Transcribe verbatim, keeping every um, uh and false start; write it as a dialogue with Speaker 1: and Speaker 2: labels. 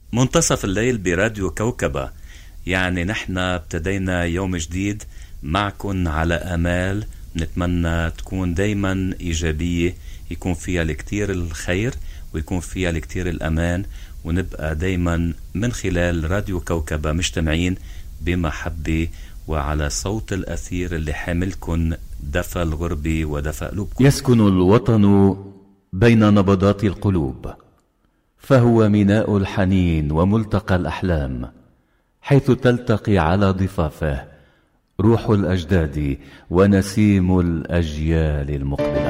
Speaker 1: منتصف الليل براديو كوكبة. يعني نحن ابتدينا يوم جديد معكن على آمال نتمنى تكون دايما إيجابية، يكون فيها الكتير الخير ويكون فيها الكتير الأمان، ونبقى دايما من خلال راديو كوكبة مجتمعين بمحبة وعلى صوت الأثير اللي حاملكن دفى الغربة ودفى قلوبكم.
Speaker 2: يسكن الوطن بين نبضات القلوب، فهو ميناء الحنين وملتقى الأحلام، حيث تلتقي على ضفافه روح الأجداد ونسيم الأجيال المقبلة.